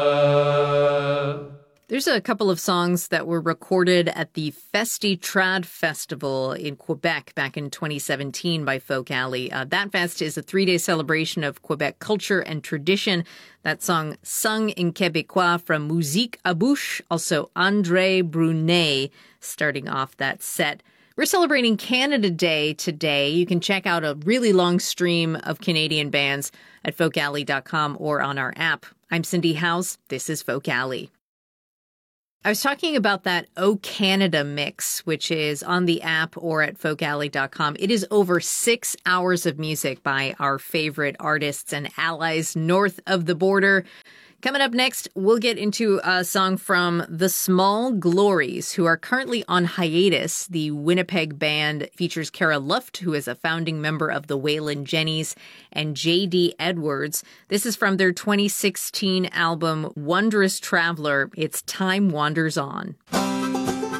There's a couple of songs that were recorded at the Festi Trad Festival in Quebec back in 2017 by Folk Alley. That fest is a 3-day celebration of Quebec culture and tradition. That song, sung in Québécois from Musique à Bouche, also André Brunet, starting off that set. We're celebrating Canada Day today. You can check out a really long stream of Canadian bands at folkalley.com or on our app. I'm Cindy House. This is Folk Alley. I was talking about that O Canada mix, which is on the app or at folkalley.com. It is over 6 hours of music by our favorite artists and allies north of the border. Coming up next, we'll get into a song from The Small Glories, who are currently on hiatus. The Winnipeg band features Cara Luft, who is a founding member of the Waylon Jennys, and J.D. Edwards. This is from their 2016 album, Wondrous Traveler. It's Time Wanders On.